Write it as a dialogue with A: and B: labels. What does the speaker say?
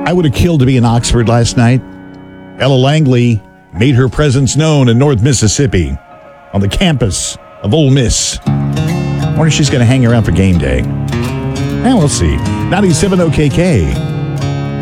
A: I would have killed to be in Oxford last night. Ella Langley made her presence known in North Mississippi on the campus of Ole Miss. I wonder if she's going to hang around for game day. We'll see. 97 OKK.